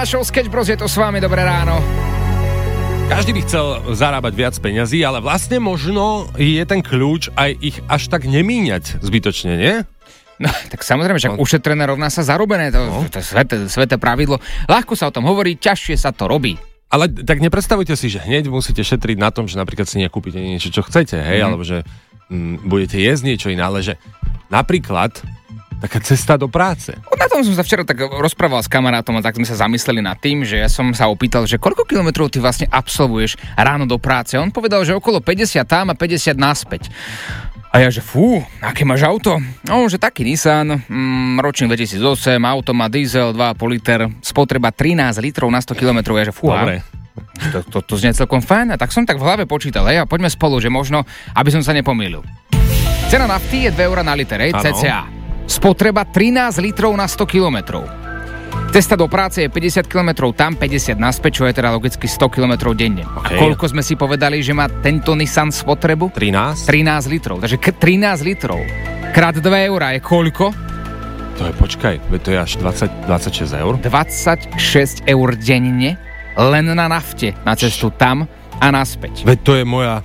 Show, Sketch Bros, je to s vami, dobré ráno. Každý by chcel zarábať viac peňazí, ale vlastne možno je ten kľúč aj ich až tak nemíňať zbytočne, nie? No, tak samozrejme, že ušetrené rovná sa zarobené, to je sveté pravidlo. Ľahko sa o tom hovorí, ťažšie sa to robí. Ale tak nepredstavujte si, že hneď musíte šetriť na tom, že napríklad si nekúpite niečo, čo chcete, hej, alebo že budete jesť niečo iné, ale že napríklad taká cesta do práce. Na tom som sa včera tak rozprával s kamarátom a tak sme sa zamysleli nad tým, že ja som sa opýtal, že koľko kilometrov ty vlastne absolvuješ ráno do práce. On povedal, že okolo 50 tam a 50 naspäť. A ja, že aké máš auto? No, že taký Nissan, ročník 2008, auto má diesel 2,5 liter, spotreba 13 litrov na 100 km. Ja, že Dobre. To znie celkom fajn. A tak som tak v hlave počítal, hej, a poďme spolu, že možno, aby som sa nepomýlil. Cena nafty je 2 € na liter, hej, cca. Spotreba 13 litrov na 100 km. Cesta do práce je 50 km tam, 50 naspäť, čo je teda logicky 100 km denne. Okay. A koľko sme si povedali, že má tento Nissan spotrebu? 13? 13 litrov. Takže 13 litrov krát 2 € je koľko? To je, počkaj, to je až 26 eur. 26 eur denne len na nafte, na cestu tam a naspäť. Veď to je moja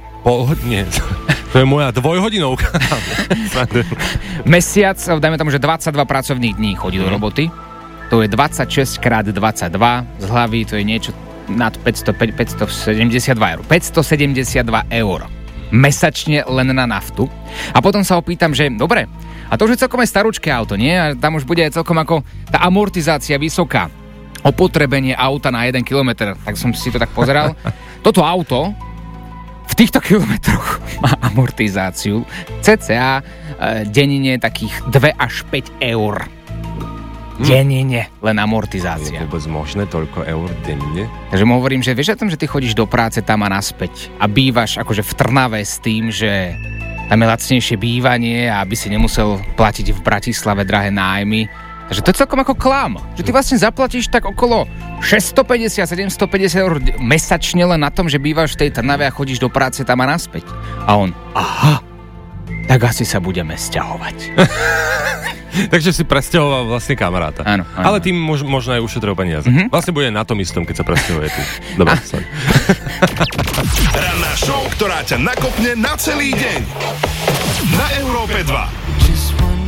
to je moja dvojhodinovka. Mesiac, dajme tomu, že 22 pracovných dní chodí do roboty. To je 26 krát 22. Z hlavy to je niečo nad 572 eur. 572 eur. Mesačne len na naftu. A potom sa opýtam, že dobre, a to už je celkom aj starúčké auto, nie? A tam už bude aj celkom ako tá amortizácia vysoká. Opotrebenie auta na 1 kilometr. Tak som si to tak pozeral. Toto auto v týchto kilometroch má amortizáciu cca dennine takých 2 až 5 eur. Dennine len amortizácia. Je vôbec možné toľko eur denne? Takže mu hovorím, že vieš o tom, že ty chodíš do práce tam a naspäť a bývaš akože v Trnave s tým, že tam je lacnejšie bývanie a aby si nemusel platiť v Bratislave drahé nájmy. Takže to je celkom ako klam. Že ty vlastne zaplatíš tak okolo 650-750 eur mesačne len na tom, že bývaš v tej Trnave a chodíš do práce tam a naspäť. A on, aha, tak asi sa budeme sťahovať. Takže si presťahoval vlastne kamaráta. Áno. Ale tým možno aj ušetril peniaze. Vlastne bude na tom istom, keď sa presťahuje tu. Dobre, Ranná show, ktorá ťa nakopne na celý deň. Na Európe 2.